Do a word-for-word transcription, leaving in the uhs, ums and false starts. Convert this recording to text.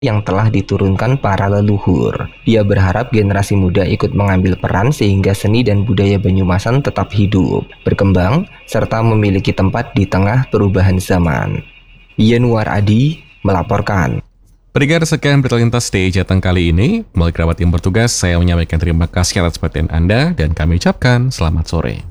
yang telah diturunkan para leluhur. Dia berharap generasi muda ikut mengambil peran sehingga seni dan budaya Banyumasan tetap hidup, berkembang, serta memiliki tempat di tengah perubahan zaman. Yanuar Adi melaporkan. Pendengar, sekian berita lintas di Jateng kali ini. Melalui kerabat yang bertugas, saya menyampaikan terima kasih atas perhatian Anda dan kami ucapkan selamat sore.